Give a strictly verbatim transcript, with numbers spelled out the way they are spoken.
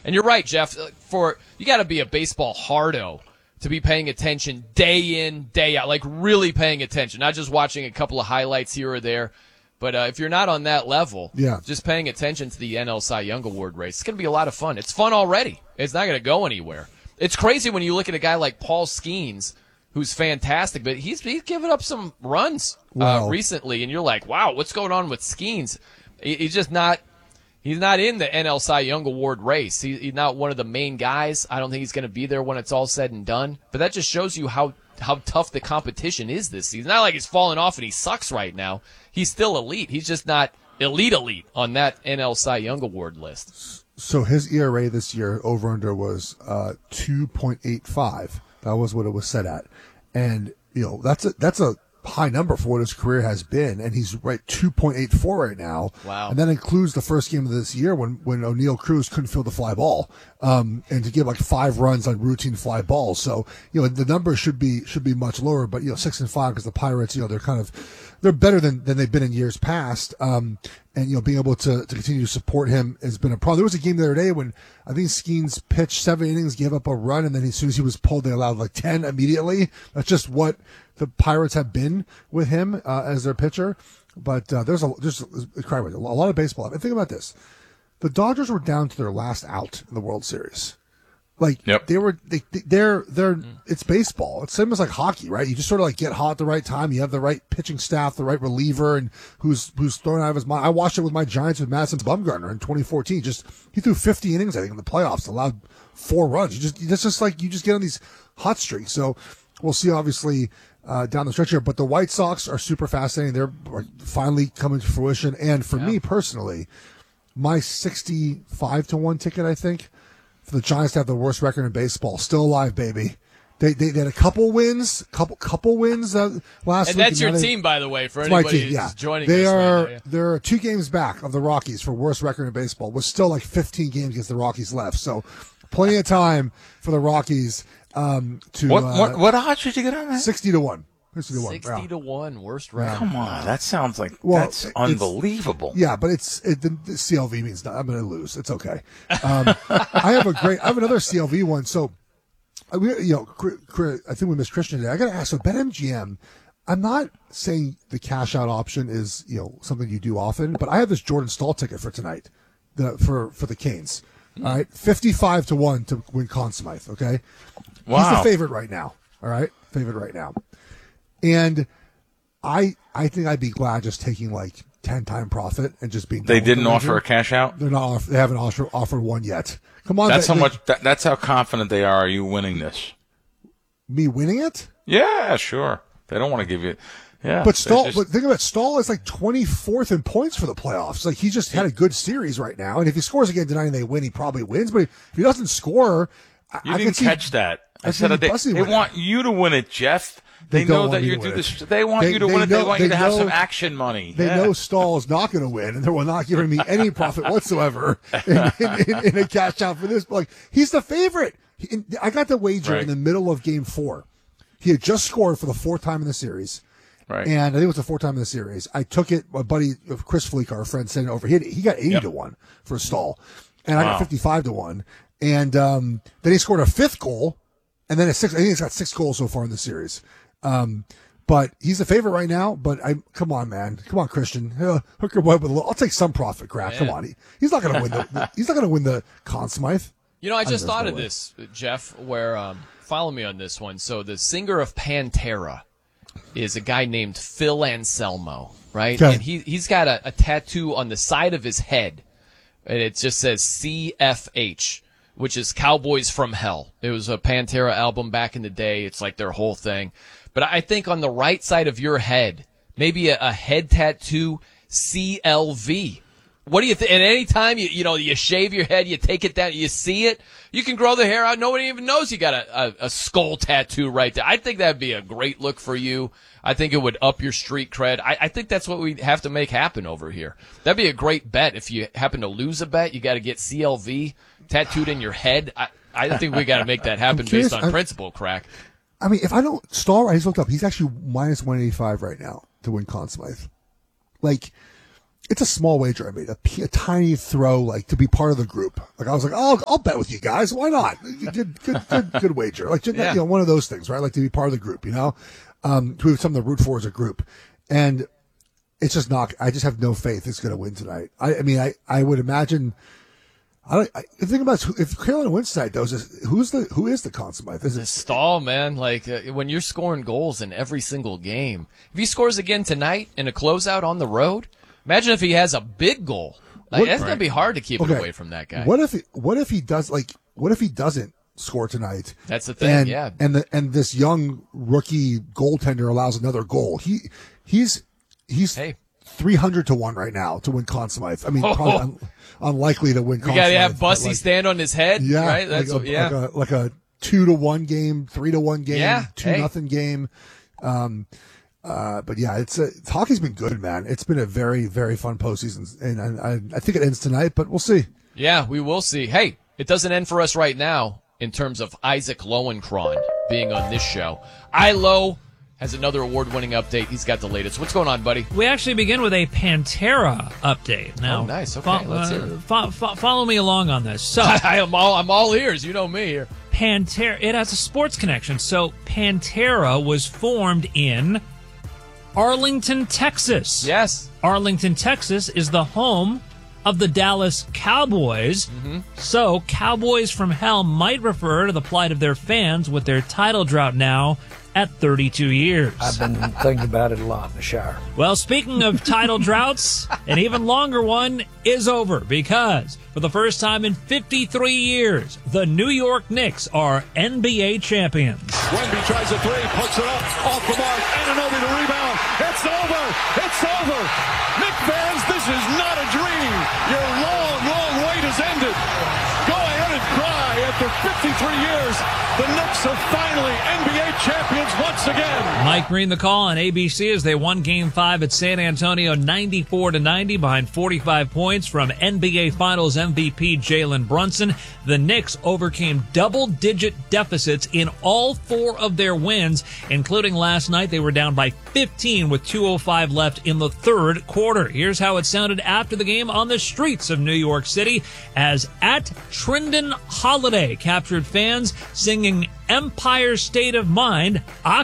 And you're right, Jeff. For you got to be a baseball hardo to be paying attention day in, day out, like really paying attention, not just watching a couple of highlights here or there. But uh, if you're not on that level, yeah. just paying attention to the N L Cy Young Award race, it's going to be a lot of fun. It's fun already. It's not going to go anywhere. It's crazy when you look at a guy like Paul Skeens, who's fantastic, but he's he's given up some runs wow. uh, recently, and you're like, wow, what's going on with Skeens? He, he's just not he's not in the N L Cy Young Award race. He, he's not one of the main guys. I don't think he's going to be there when it's all said and done. But that just shows you how how tough the competition is this season. Not like he's fallen off and he sucks right now. He's still elite. He's just not elite elite on that N L Cy Young Award list. So his E R A this year over under was uh, two point eight five. That was what it was set at, and you know that's a that's a high number for what his career has been, and he's right two point eight four right now. Wow. And that includes the first game of this year when, when O'Neal Cruz couldn't field the fly ball, um, and to give like five runs on routine fly balls. So, you know, the numbers should be, should be much lower, but, you know, six and five because the Pirates, you know, they're kind of, they're better than, than they've been in years past. Um, and, you know, being able to, to continue to support him has been a problem. There was a game the other day when I think Skeens pitched seven innings, gave up a run, and then as soon as he was pulled, they allowed like ten immediately. That's just what the Pirates have been with him uh, as their pitcher. But uh, there's a there's a lot of baseball. And think about this: the Dodgers were down to their last out in the World Series. Like yep. they were, they, they're they're it's baseball. It's same as like hockey, right? You just sort of like get hot at the right time. You have the right pitching staff, the right reliever, and who's who's throwing out of his mind. I watched it with my Giants with Madison Bumgarner in twenty fourteen. Just he threw fifty innings, I think, in the playoffs, allowed four runs. You just it's just like you just get on these hot streaks. So we'll see, obviously. Uh, down the stretch here, but the White Sox are super fascinating. They're finally coming to fruition. And for yeah. me personally, my sixty-five to one ticket, I think, for the Giants to have the worst record in baseball, still alive, baby. They they, they had a couple wins, couple couple wins uh, last and week. That's and your they, team, by the way, for it's anybody my team, who's yeah. joining they us are, right now, yeah. They're two games back of the Rockies for worst record in baseball, with still like fifteen games against the Rockies left. So plenty of time for the Rockies um, to what, uh, what what odds did you get on that? Sixty to one. sixty to one. sixty yeah. to one, worst record. Come on, that sounds like well, that's unbelievable. Yeah, but it's it, the, the C L V means not, I'm going to lose. It's okay. Um, I have a great. I have another C L V one. So, I, we, you know, I think we missed Christian today. I got to ask. So, BetMGM. I'm not saying the cash out option is you know something you do often, but I have this Jordan Staal ticket for tonight, the for for the Canes. All right, fifty-five to one to win Conn Smythe. Okay, wow. He's the favorite right now. All right, favorite right now. And I I think I'd be glad just taking like ten time profit and just being. They didn't offer a cash out. They're not. Off, they haven't offer, offered one yet. Come on. That's they, how they, much. That, that's how confident they are. Are you winning this? Me winning it? Yeah, sure. They don't want to give you. Yeah. But Staal. just, But think about it, Staal is like twenty-fourth in points for the playoffs. Like he just had a good series right now, and if he scores again tonight and they win, he probably wins. But if he doesn't score, you I didn't can catch see, that. I, I said they, they want it. you to win it, Jeff. They, They know don't that want me you to do win this. it. They want They- you to they win it. know- They want you they to have know- some action money. They yeah. know Stahl is not going to win, and they will not giving me any profit whatsoever in, in, in, in a cash out for this. But like he's the favorite. He, I got the wager Right. in the middle of Game Four. He had just scored for the fourth time in the series. Right. And I think it was the fourth time in the series. I took it. My buddy Chris Fleek, our friend, sent it over. He had, he got eighty Yep. to one for Stahl, and I Wow. got fifty-five to one. And um, then he scored a fifth goal, and then a six. I think he's got six goals so far in the series. Um, but he's the favorite right now. But I come on, man, come on, Christian, uh, hook your boy with a little. I'll take some profit, crap. Come on, he, he's not going to win the, the. He's not going to win the Conn Smythe. You know, I just I thought no of way. this, Jeff. Where um, follow me on this one. So the singer of Pantera is a guy named Phil Anselmo, right? Okay. And he he's got a, a tattoo on the side of his head, and it just says C F H, which is Cowboys from Hell. It was a Pantera album back in the day. It's like their whole thing. But I think on the right side of your head, maybe a, a head tattoo, C L V. What do you think? And any time you you know you shave your head, you take it down, you see it, you can grow the hair out. Nobody even knows you got a, a, a skull tattoo right there. I think that'd be a great look for you. I think it would up your street cred. I, I think that's what we have to make happen over here. That'd be a great bet. If you happen to lose a bet, you got to get C L V tattooed in your head. I, I think we got to make that happen curious, based on I'm- principle, Crack. I mean, if I don't Stahl, I just looked up. He's actually minus one eighty-five right now to win Conn Smythe. Like, it's a small wager I made, a, a tiny throw, like to be part of the group. Like I was like, oh, I'll bet with you guys. Why not? Good, good, good, good wager. Like, yeah. you know, one of those things, right? Like to be part of the group, you know, um, to have something to root for as a group. And it's just not, I just have no faith it's going to win tonight. I, I mean, I, I would imagine, I don't, I, the thing about it, if Carolina wins tonight, though, is who's the, who is the Conn Smythe? Is it Stahl, man? Like, uh, when you're scoring goals in every single game, if he scores again tonight in a closeout on the road, imagine if he has a big goal. Like, What- that's going to be hard to keep Okay. it away from that guy. What if, he, what if he does, like, what if he doesn't score tonight? That's the thing, and, yeah. And the, and this young rookie goaltender allows another goal. He, he's, he's Hey. three hundred to one right now to win Conn Smythe. I mean, Oh. probably un, unlikely to win We Conn got to Smythe, have but, Bussy like, stand on his head, Yeah. right? That's like, what, a, yeah. like a, like a two to one game, three to one game, Yeah, two hey. nothing game. Um, uh, but yeah, it's, a, it's hockey's been good, man. It's been a very, very fun postseason, and, and I, I think it ends tonight, but we'll see. Yeah, we will see. Hey, it doesn't end for us right now in terms of Isaac Lowenkron being on this show. Ilo has another award-winning update. He's got the latest. What's going on, buddy? We actually begin with a Pantera update. Now, Oh, nice. Okay, fo- let's hear uh, it. fo- fo- follow me along on this. So, I am all I'm all ears. You know me here. Pantera, it has a sports connection. So, Pantera was formed in Arlington, Texas. Yes. Arlington, Texas is the home of the Dallas Cowboys. Mm-hmm. So, Cowboys from Hell might refer to the plight of their fans with their title drought now at thirty-two years. I've been thinking about it a lot in the shower. Well, speaking of title droughts, an even longer one is over because for the first time in fifty-three years, the New York Knicks are N B A champions. Wemby tries a three, puts it up, off the mark, Anunoby to rebound. It's over! It's over! Knick fans, this is not a dream. Your long, long wait has ended. Go ahead and cry. After fifty-three years, the Knicks are finally N B A champions once again. Mike Green the call on A B C as they won Game five at San Antonio ninety-four to ninety behind forty-five points from N B A Finals M V P Jalen Brunson. The Knicks overcame double-digit deficits in all four of their wins, including last night. They were down by fifteen with two oh five left in the third quarter. Here's how it sounded after the game on the streets of New York City as at Trindon Holiday captured fans singing Empire State of Mind a